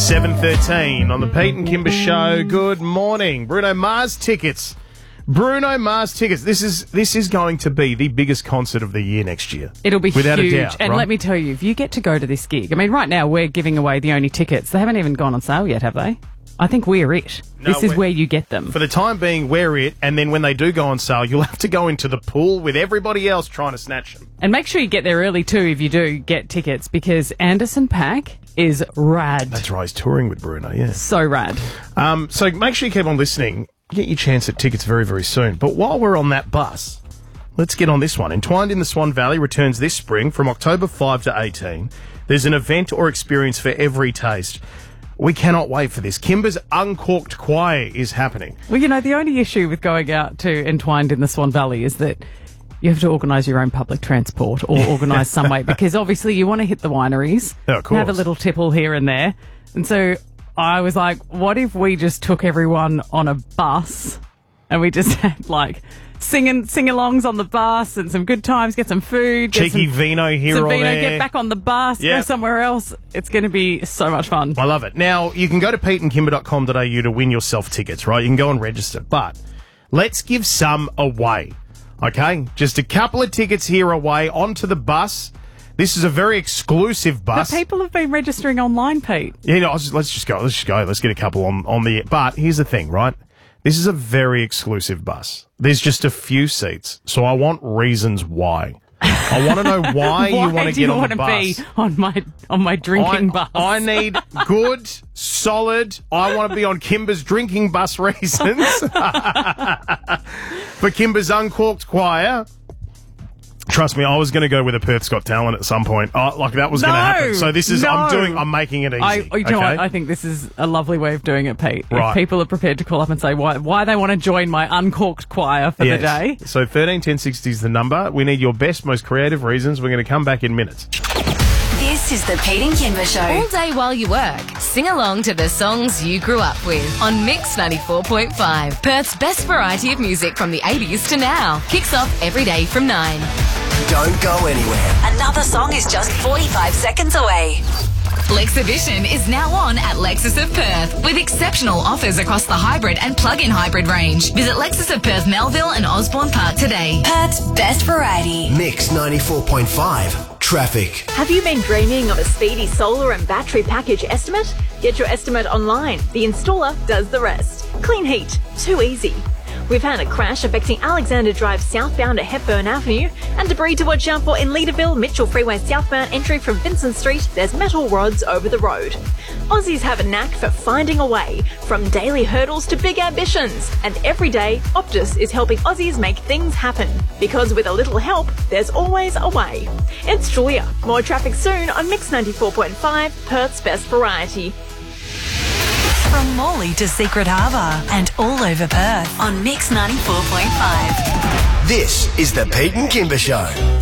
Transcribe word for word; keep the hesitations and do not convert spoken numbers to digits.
seven thirteen on the Pete and Kimber Show. Good morning. Bruno Mars tickets. Bruno Mars tickets. This is this is going to be the biggest concert of the year next year. It'll be without huge. a doubt. And right? let me tell you, if you get to go to this gig, I mean, right now we're giving away the only tickets. They haven't even gone on sale yet, have they? I think we're it. No, this is we're- where you get them. For the time being, we're it, and then when they do go on sale, you'll have to go into the pool with everybody else trying to snatch them. And make sure you get there early too if you do get tickets, because Anderson .Paak is rad. That's right, he's touring with Bruno, yeah. So rad. Um, so make sure you keep on listening. Get your chance at tickets very, very soon. But while we're on that bus, let's get on this one. Entwined in the Swan Valley returns this spring from October fifth to eighteen. There's an event or experience for every taste. We cannot wait for this. Kimber's Uncorked Choir is happening. Well, you know, the only issue with going out to Entwined in the Swan Valley is that you have to organise your own public transport or organise some way, because obviously you want to hit the wineries, Oh, of course. have a little tipple here and there. And so I was like, what if we just took everyone on a bus and we just had like singing sing-alongs on the bus and some good times, get some food, get Cheeky some, vino here some or vino, there. get back on the bus, Yep. go somewhere else. It's going to be so much fun. I love it. Now, you can go to pete and kimber dot com dot a u to win yourself tickets, right? You can go and register. But let's give some away, okay? Just a couple of tickets here away onto the bus. This is a very exclusive But bus. people have been registering online, Pete. Yeah, no, I was just- let's just go. Let's just go. Let's get a couple on, on the... But here's the thing, right? This is a very exclusive bus. There's just a few seats. So I want reasons why. I want to know why, you want to do get you on want the to bus. be on my on my drinking I, bus? I need good, solid, I want to be on Kimber's drinking bus reasons. For Kimber's Uncorked Choir. Trust me, I was going to go with a Perth's Got Talent at some point. Oh, like that was going to No, happen. So this is, I'm no. doing, I'm making it easy. I, you okay? know what? I think this is a lovely way of doing it, Pete. Right. If people are prepared to call up and say why why they want to join my Uncorked Choir for Yes. the day. So thirteen ten sixty is the number. We need your best, most creative reasons. We're going to come back in minutes. This is the Pete and Kimber Show. All day while you work, sing along to the songs you grew up with on Mix ninety-four point five. Perth's best variety of music from the eighties to now. Kicks off every day from nine. Don't go anywhere. Another song is just forty-five seconds away. Lexhibition is now on at Lexus of Perth with exceptional offers across the hybrid and plug-in hybrid range. Visit Lexus of Perth, Melville and Osborne Park today. Perth's best variety. Mix ninety-four point five. Traffic. Have you been dreaming of a speedy solar and battery package estimate? Get your estimate online. The installer does the rest. Clean heat. Too easy. We've had a crash affecting Alexander Drive southbound at Hepburn Avenue, and debris to watch out for in Leederville, Mitchell Freeway southbound entry from Vincent Street. There's metal rods over the road. Aussies have a knack for finding a way, from daily hurdles to big ambitions. And every day, Optus is helping Aussies make things happen. Because with a little help, there's always a way. It's Julia. More traffic soon on Mix ninety-four point five, Perth's best variety. From Morley to Secret Harbour and all over Perth on Mix ninety-four point five. This is the Pete and Kimber Show.